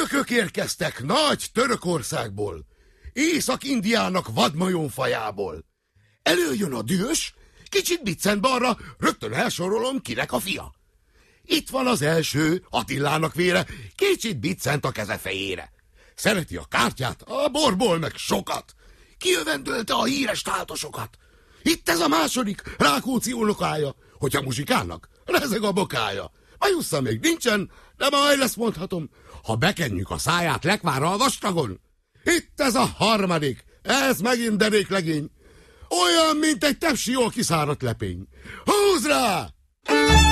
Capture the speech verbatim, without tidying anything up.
Törökök érkeztek nagy Törökországból, Észak-Indiának vadmajom fajából. Előjön a dühös, kicsit biccent balra, rögtön elsorolom, kinek a fia. Itt van az első, Attilának vére, kicsit biccent a keze fejére. Szereti a kártyát, a borból meg sokat. Kijövendölte a híres táltosokat. Itt ez a második, Rákóczi unokája. Hogyha muzsikálnak, rezeg a bokája. Bajussza még nincsen, de majd lesz mondhatom, ha bekenjük a száját lekvára a vastagon. Itt ez a harmadik, ez megint derék legény. Olyan, mint egy tepsi jól kiszáradt lepény. Húzd rá!